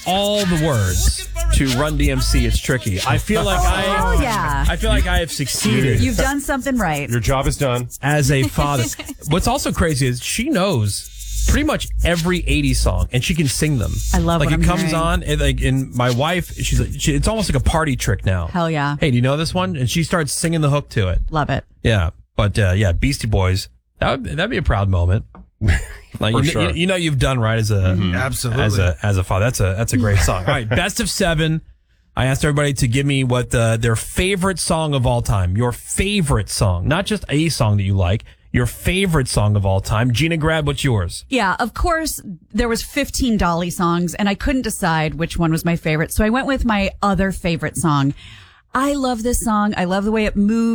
all the words to Run DMC It's Tricky. I feel like I feel like I have succeeded. You've done something right. Your job is done. As a father. What's also crazy is she knows pretty much every 80s song, and she can sing them. I love like what it I'm comes hearing. on, and my wife, she's like, it's almost like a party trick now. Hell yeah. Hey, do you know this one? And she starts singing the hook to it. Love it. Yeah, but Beastie Boys, that'd be a proud moment. Like sure. you know you've done right as a Absolutely. as a father. That's a great song. All right, best of 7. I asked everybody to give me what their favorite song of all time. Your favorite song, not just a song that you like. Your favorite song of all time. Gina Grad, what's yours? Yeah, of course, there was 15 Dolly songs, and I couldn't decide which one was my favorite, so I went with my other favorite song. I love this song. I love the way it moves.